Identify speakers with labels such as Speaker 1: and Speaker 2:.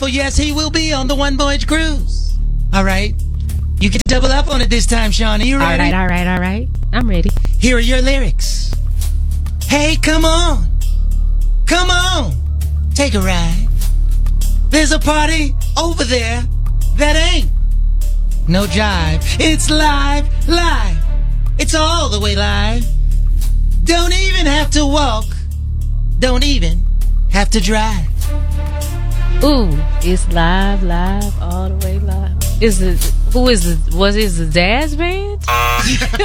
Speaker 1: For yes, he will be on the One Voyage Cruise. All right. You can double up on it this time, Sean. Are you ready?
Speaker 2: All right. I'm ready.
Speaker 1: Here are your lyrics. Hey, come on. Come on. Take a ride. There's a party over there that ain't no jive. It's live. It's all the way live. Don't even have to walk. Don't even have to drive.
Speaker 2: Ooh, it's live, all the way live. Is it? Who is it? Was it the jazz band?